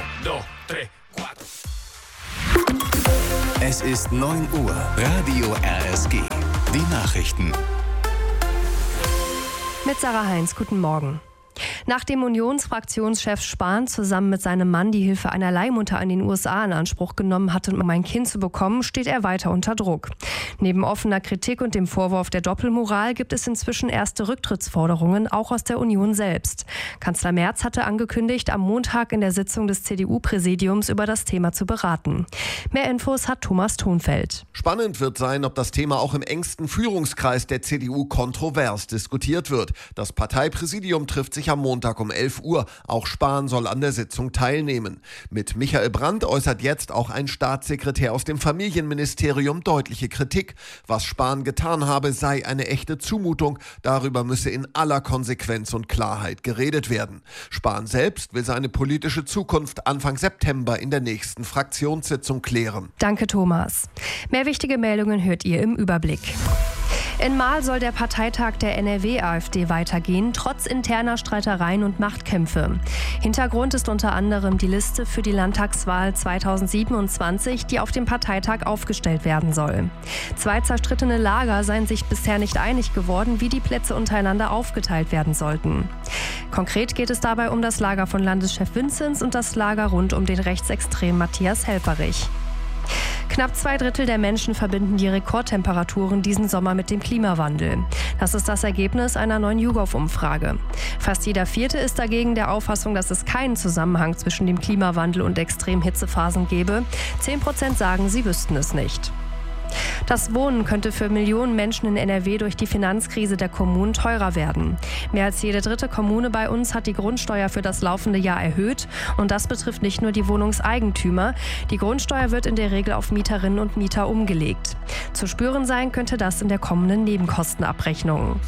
dos, tres, cuatro. Es ist 9 Uhr. Radio RSG. Die Nachrichten. Mit Sarah Heinz, guten Morgen. Nachdem Unionsfraktionschef Spahn zusammen mit seinem Mann die Hilfe einer Leihmutter in den USA in Anspruch genommen hatte, um ein Kind zu bekommen, steht er weiter unter Druck. Neben offener Kritik und dem Vorwurf der Doppelmoral gibt es inzwischen erste Rücktrittsforderungen, auch aus der Union selbst. Kanzler Merz hatte angekündigt, am Montag in der Sitzung des CDU-Präsidiums über das Thema zu beraten. Mehr Infos hat Thomas Thonfeld. Spannend wird sein, ob das Thema auch im engsten Führungskreis der CDU kontrovers diskutiert wird. Das Parteipräsidium trifft sich am Montag um 11 Uhr. Auch Spahn soll an der Sitzung teilnehmen. Mit Michael Brandt äußert jetzt auch ein Staatssekretär aus dem Familienministerium deutliche Kritik. Was Spahn getan habe, sei eine echte Zumutung. Darüber müsse in aller Konsequenz und Klarheit geredet werden. Spahn selbst will seine politische Zukunft Anfang September in der nächsten Fraktionssitzung klären. Danke, Thomas. Mehr wichtige Meldungen hört ihr im Überblick. In Marl soll der Parteitag der NRW-AfD weitergehen, trotz interner Streitereien und Machtkämpfe. Hintergrund ist unter anderem die Liste für die Landtagswahl 2027, die auf dem Parteitag aufgestellt werden soll. Zwei zerstrittene Lager seien sich bisher nicht einig geworden, wie die Plätze untereinander aufgeteilt werden sollten. Konkret geht es dabei um das Lager von Landeschef Vinzenz und das Lager rund um den Rechtsextremen Matthias Helfferich. Knapp 2/3 der Menschen verbinden die Rekordtemperaturen diesen Sommer mit dem Klimawandel. Das ist das Ergebnis einer neuen YouGov-Umfrage. Fast jeder Vierte ist dagegen der Auffassung, dass es keinen Zusammenhang zwischen dem Klimawandel und Extremhitzephasen gebe. 10% sagen, sie wüssten es nicht. Das Wohnen könnte für Millionen Menschen in NRW durch die Finanzkrise der Kommunen teurer werden. Mehr als jede dritte Kommune bei uns hat die Grundsteuer für das laufende Jahr erhöht. Und das betrifft nicht nur die Wohnungseigentümer. Die Grundsteuer wird in der Regel auf Mieterinnen und Mieter umgelegt. Zu spüren sein könnte das in der kommenden Nebenkostenabrechnung.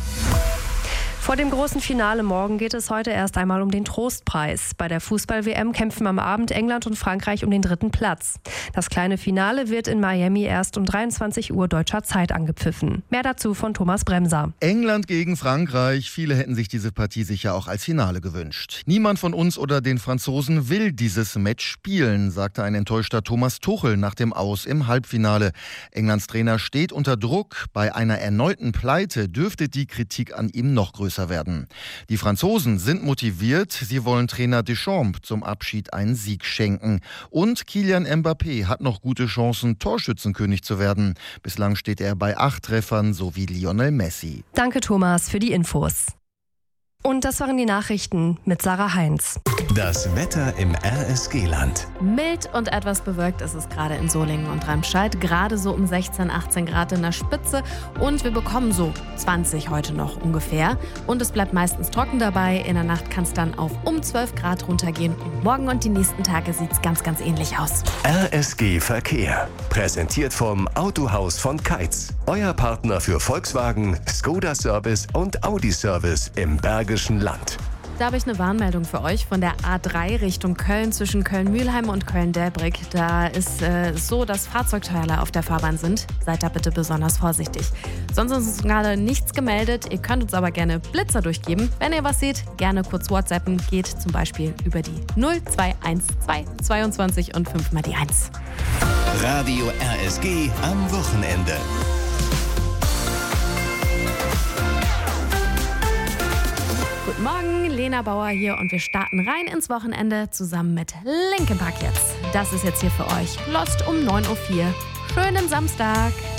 Vor dem großen Finale morgen geht es heute erst einmal um den Trostpreis. Bei der Fußball-WM kämpfen am Abend England und Frankreich um den 3. Platz. Das kleine Finale wird in Miami erst um 23 Uhr deutscher Zeit angepfiffen. Mehr dazu von Thomas Bremser. England gegen Frankreich. Viele hätten sich diese Partie sicher auch als Finale gewünscht. Niemand von uns oder den Franzosen will dieses Match spielen, sagte ein enttäuschter Thomas Tuchel nach dem Aus im Halbfinale. Englands Trainer steht unter Druck. Bei einer erneuten Pleite dürfte die Kritik an ihm noch größer werden. Die Franzosen sind motiviert. Sie wollen Trainer Deschamps zum Abschied einen Sieg schenken. Und Kylian Mbappé hat noch gute Chancen, Torschützenkönig zu werden. Bislang steht er bei 8 Treffern, so wie Lionel Messi. Danke, Thomas, für die Infos. Und das waren die Nachrichten mit Sarah Heinz. Das Wetter im RSG-Land. Mild und etwas bewölkt ist es gerade in Solingen und Remscheid. Gerade so um 16, 18 Grad in der Spitze. Und wir bekommen so 20 heute noch ungefähr. Und es bleibt meistens trocken dabei. In der Nacht kann es dann auf um 12 Grad runtergehen. Und morgen und die nächsten Tage sieht es ganz, ganz ähnlich aus. RSG Verkehr. Präsentiert vom Autohaus von Keitz. Euer Partner für Volkswagen, Skoda Service und Audi Service im Bergischen Land. Da habe ich eine Warnmeldung für euch von der A3 Richtung Köln zwischen Köln-Mühlheim und Köln-Delbrück. Da ist so, dass Fahrzeugteile auf der Fahrbahn sind. Seid da bitte besonders vorsichtig. Sonst ist uns gerade nichts gemeldet. Ihr könnt uns aber gerne Blitzer durchgeben. Wenn ihr was seht, gerne kurz WhatsAppen. Geht zum Beispiel über die 0212 22 und 5 mal die 1. Radio RSG am Wochenende. Guten Morgen, Lena Bauer hier und wir starten rein ins Wochenende zusammen mit Linkin Park jetzt. Das ist jetzt hier für euch Lost um 9:04 Uhr. Schönen Samstag!